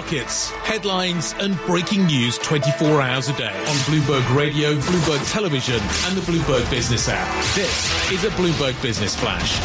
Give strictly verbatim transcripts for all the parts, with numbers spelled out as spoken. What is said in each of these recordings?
markets, headlines and breaking news twenty-four hours a day on Bloomberg Radio, Bloomberg Television and the Bloomberg Business app. This is a Bloomberg Business Flash.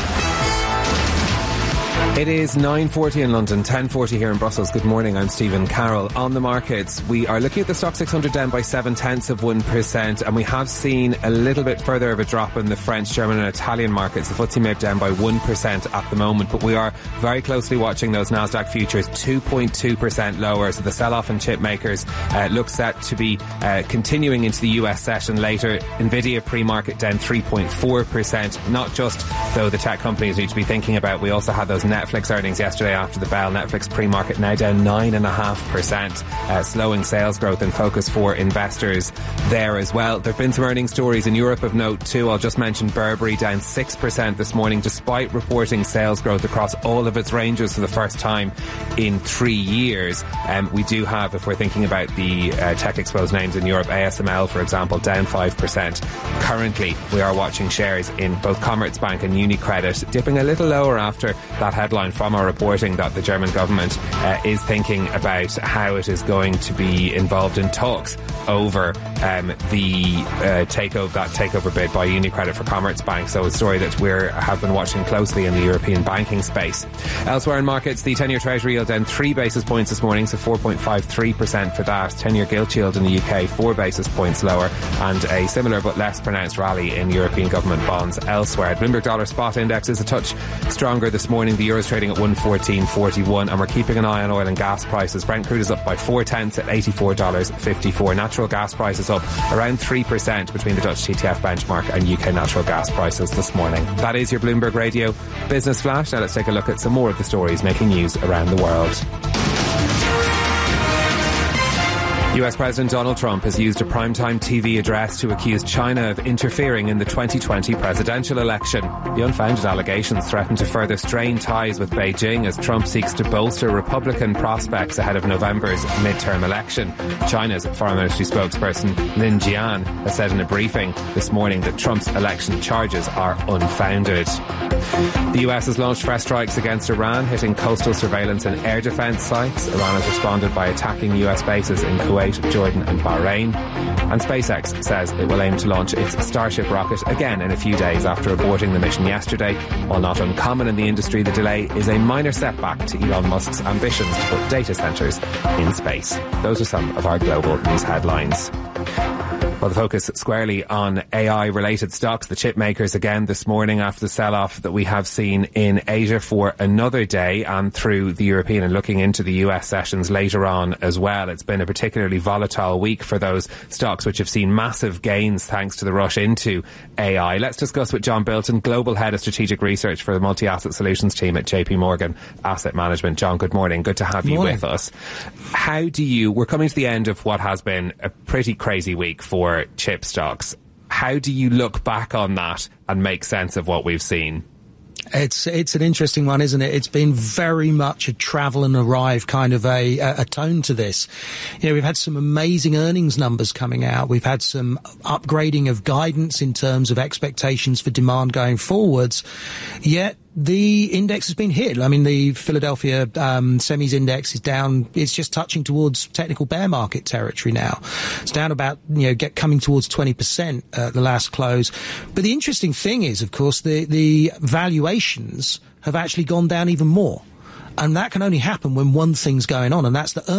It is nine forty in London, ten forty here in Brussels. Good morning, I'm Stephen Carroll. On the markets, we are looking at the Stock six hundred down by seven tenths of one percent, and we have seen a little bit further of a drop in the French, German and Italian markets. The F T S E M I B down by one percent at the moment, but we are very closely watching those Nasdaq futures, two point two percent lower. So the sell-off in chip makers uh, looks set to be uh, continuing into the U S session later. Nvidia pre-market down three point four percent. Not just, though, the tech companies need to be thinking about. We also had those Netflix earnings yesterday after the bell. Netflix pre-market now down nine point five percent, uh, slowing sales growth in focus for investors there as well. There have been some earnings stories in Europe of note too. I'll just mention Burberry down six percent this morning despite reporting sales growth across all of its ranges for the first time in three years. Um, we do have, if we're thinking about the uh, tech-exposed names in Europe, A S M L, for example, down five percent. Currently, we are watching shares in both Commerzbank and UniCredit dipping a little lower after that headline from our reporting that the German government uh, is thinking about how it is going to be involved in talks over um, the uh, takeover, that takeover bid by UniCredit for Commerzbank. So a story that we have been watching closely in the European banking space. Elsewhere in markets, the ten-year Treasury yield down three basis points this morning, so four point five three percent for that. ten-year gilt yield in the U K, four basis points lower, and a similar but less pronounced rally in European government bonds elsewhere. Bloomberg Dollar Spot Index is a touch stronger this morning. The euro is trading at one fourteen forty-one, and we're keeping an eye on oil and gas prices. Brent crude is up by four tenths at eighty-four dollars fifty-four. Natural gas prices up around three percent between the Dutch T T F benchmark and U K natural gas prices this morning. That is your Bloomberg Radio Business Flash. Now let's take a look at some more of the stories making news around the world. U S President Donald Trump has used a primetime T V address to accuse China of interfering in the twenty twenty presidential election. The unfounded allegations threaten to further strain ties with Beijing as Trump seeks to bolster Republican prospects ahead of November's midterm election. China's foreign ministry spokesperson Lin Jian has said in a briefing this morning that Trump's election charges are unfounded. The U S has launched fresh strikes against Iran, hitting coastal surveillance and air defence sites. Iran has responded by attacking U S bases in Kuwait, Jordan and Bahrain. And SpaceX says it will aim to launch its Starship rocket again in a few days after aborting the mission yesterday. While not uncommon in the industry, the delay is a minor setback to Elon Musk's ambitions to put data centres in space. Those are some of our global news headlines. Well, the focus squarely on A I-related stocks. The chip makers again this morning after the sell-off that we have seen in Asia for another day and through the European and looking into the U S sessions later on as well. It's been a particularly volatile week for those stocks which have seen massive gains thanks to the rush into A I. Let's discuss with John Bilton, Global Head of Strategic Research for the Multi-Asset Solutions team at J P Morgan Asset Management. John, good morning. Good to have you with us. How do you, we're coming to the end of what has been a pretty crazy week for chip stocks. How do you look back on that and make sense of what we've seen? It's it's an interesting one, isn't it? It's been very much a travel and arrive kind of a, a tone to this. You know, we've had some amazing earnings numbers coming out. We've had some upgrading of guidance in terms of expectations for demand going forwards. Yet the index has been hit. I mean, the Philadelphia um, semis index is down. It's just touching towards technical bear market territory now. It's down about, you know, get coming towards twenty percent at the last close. But the interesting thing is, of course, the, the valuations have actually gone down even more. And that can only happen when one thing's going on, and that's the